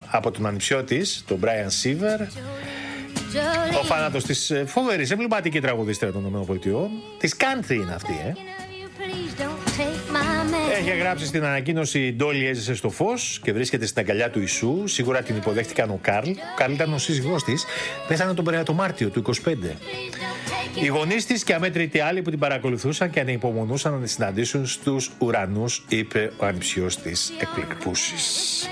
από τον ανιψιό της, τον Brian Siever. Ο θάνατος της φοβερής, εμβληματική τραγουδίστρια των ΗΠΑ. Της country είναι αυτή, Έχει γράψει στην ανακοίνωση «Η Ντόλι έζησε στο φως και βρίσκεται στην αγκαλιά του Ιησού». Σίγουρα την υποδέχτηκαν ο Καρλ. Ο Καρλ ήταν ο σύζυγός της. Πέθανε το Μάρτιο του 25. Οι γονείς της και αμέτρητοι άλλοι που την παρακολουθούσαν και ανυπομονούσαν να τη συναντήσουν στους ουρανούς, είπε ο ανιψιός της εκπληκτούσης.